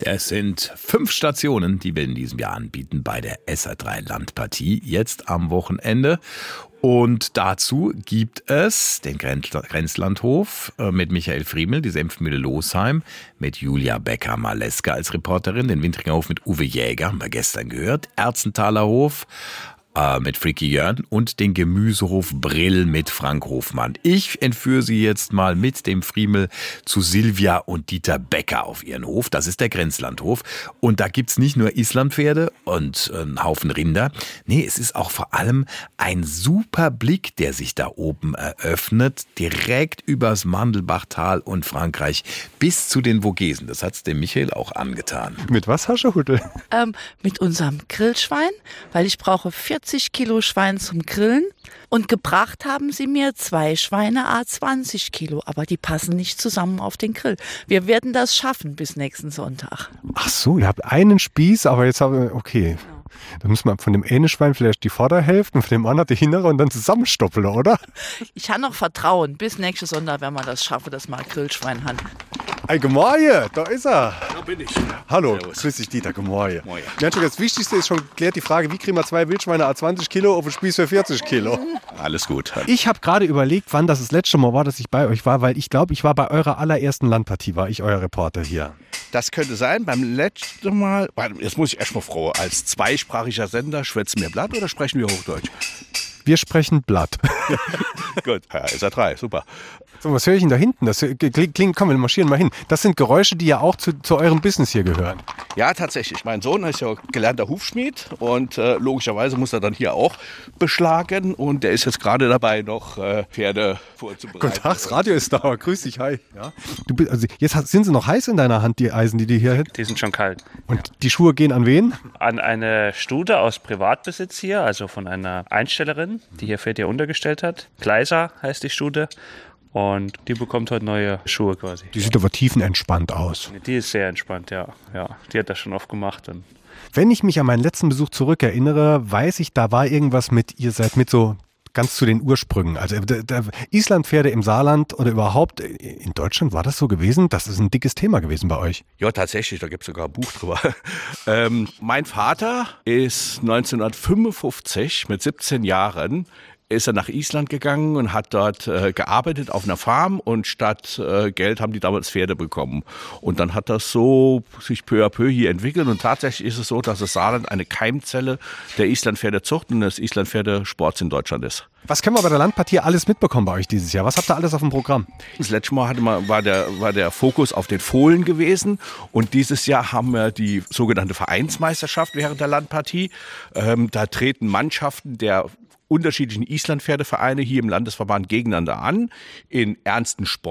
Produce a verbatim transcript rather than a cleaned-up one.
Es sind fünf Stationen, die wir in diesem Jahr anbieten bei der S R drei Landpartie, jetzt am Wochenende. Und dazu gibt es den Grenzlandhof mit Michael Friemel, die Senfmühle Losheim, mit Julia Becker-Maleska als Reporterin, den Wintringerhof mit Uwe Jäger, haben wir gestern gehört, Erzenthaler Hof mit Freaky Jörn und den Gemüsehof Brill mit Frank Hofmann. Ich entführe Sie jetzt mal mit dem Friemel zu Silvia und Dieter Becker auf ihren Hof. Das ist der Grenzlandhof. Und da gibt's nicht nur Islandpferde und einen Haufen Rinder. Nee, es ist auch vor allem ein super Blick, der sich da oben eröffnet. Direkt übers Mandelbachtal und Frankreich bis zu den Vogesen. Das hat's dem Michael auch angetan. Mit was, Herr Schuhudel? Ähm, mit unserem Grillschwein, weil ich brauche vierzig Kilo Schwein zum Grillen. Und gebracht haben sie mir zwei Schweine à zwanzig Kilo, aber die passen nicht zusammen auf den Grill. Wir werden das schaffen bis nächsten Sonntag. Ach so, ihr habt einen Spieß, aber jetzt haben wir, okay. Genau. Dann muss man von dem einen Schwein vielleicht die Vorderhälfte und von dem anderen die hintere und dann zusammenstoppeln, oder? Ich habe noch Vertrauen. Bis nächsten Sonntag werden wir das schaffen, dass wir Grillschwein haben. Hey, Gemäuer, da ist er. Da bin ich. Hallo, Servus. grüß dich, Dieter, Gemäuer. Moin. Ja, das Wichtigste ist schon geklärt, die Frage, wie kriegen wir zwei Wildschweine à zwanzig Kilo auf den Spieß für vierzig Kilo? Alles gut. Ich habe gerade überlegt, wann das das letzte Mal war, dass ich bei euch war, weil ich glaube, ich war bei eurer allerersten Landpartie, war ich euer Reporter hier. Das könnte sein. Beim letzten Mal, jetzt muss ich erst mal froh, als zweisprachiger Sender, schwätzen wir Blatt oder sprechen wir Hochdeutsch? Wir sprechen Blatt. Gut, ja, S R drei, super. So, was höre ich denn da hinten? Das klingt, komm, wir marschieren mal hin. Das sind Geräusche, die ja auch zu, zu eurem Business hier gehören. Ja, tatsächlich. Mein Sohn ist ja gelernter Hufschmied und äh, logischerweise muss er dann hier auch beschlagen. Und der ist jetzt gerade dabei, noch äh, Pferde vorzubereiten. Guten Tag, das Radio ist da. Grüß dich, hi. Ja. Du bist, also jetzt sind sie noch heiß in deiner Hand, die Eisen, die du hier hättest? Die sind schon kalt. Und die Schuhe gehen an wen? An eine Stute aus Privatbesitz hier, also von einer Einstellerin, die hier Pferde untergestellt hat. Gleiser heißt die Stute. Und die bekommt heute neue Schuhe quasi. Die sieht aber tiefenentspannt aus. Die ist sehr entspannt, ja. ja. Die hat das schon oft gemacht. Und Wenn ich mich an meinen letzten Besuch zurückerinnere, weiß ich, da war irgendwas mit, ihr seid mit so ganz zu den Ursprüngen. Also der, der Islandpferde im Saarland oder überhaupt in Deutschland, war das so gewesen? Das ist ein dickes Thema gewesen bei euch. Ja, tatsächlich, da gibt es sogar ein Buch drüber. ähm, mein Vater ist neunzehnhundertfünfundfünfzig mit siebzehn Jahren ist er nach Island gegangen und hat dort äh, gearbeitet auf einer Farm und statt äh, Geld haben die damals Pferde bekommen. Und dann hat das so sich peu à peu hier entwickelt und tatsächlich ist es so, dass das Saarland eine Keimzelle der Islandpferdezucht und des Islandpferdesports in Deutschland ist. Was können wir bei der Landpartie alles mitbekommen bei euch dieses Jahr? Was habt ihr alles auf dem Programm? Das letzte Mal hatte man, war, der, war der Fokus auf den Fohlen gewesen und dieses Jahr haben wir die sogenannte Vereinsmeisterschaft während der Landpartie. Ähm, da treten Mannschaften der unterschiedlichen Islandpferdevereine hier im Landesverband gegeneinander an in ernsten Sport.